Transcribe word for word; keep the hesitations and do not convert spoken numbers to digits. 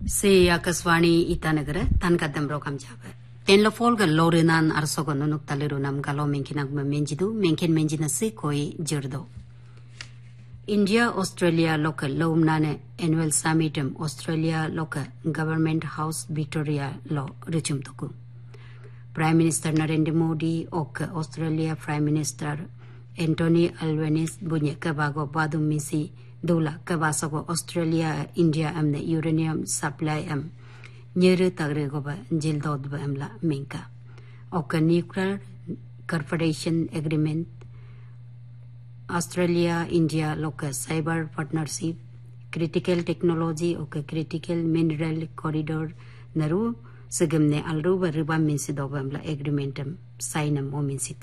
Se Akaswani Itanagara, Tankadam Rokam Java. Ten la folga Lorinan Arsogon Nuktalirunam Galo Menkinag Menjidu, Menkin Menjina Sekoi Jirdo. India Australia Local Lomnane Annual Summitum Australia Local Government House Victoria Law Richum Tuku. Prime Minister Narendra Modi Ok Australia Prime Minister Anthony Albanese Bunye Kabago Badum Misi Dula Kabasago Australia India am the uranium supply am Nyere Tagregoba Jildodba amla Minka Ok Nuclear Corporation Agreement Australia India Local Cyber Partnership Critical Technology Ok Critical Mineral Corridor Naru Sagamne Alruba Riba Minsidobamla Agreementum Signum Ominsito